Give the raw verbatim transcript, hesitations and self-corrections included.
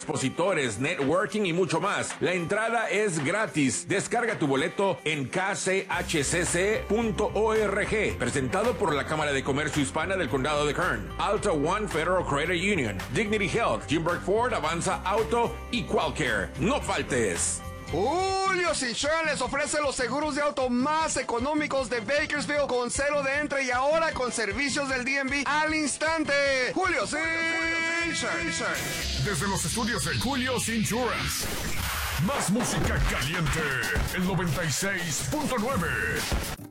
expositores, networking y mucho más. La entrada es gratis. Descarga tu boleto en k c h c c punto org. Presentado por la Cámara de Comercio Hispana del Condado de Kern, Alta One Federal Credit Union, Dignity Health, Jimberg Ford, Avanza Auto y Qualcare. ¡No faltes! Julio's Insurance les ofrece los seguros de auto más económicos de Bakersfield con cero de entre y ahora con servicios del D M V al instante. Julio's Insurance. Desde los estudios de Julio's Insurance. Más música caliente. El noventa y seis punto nueve.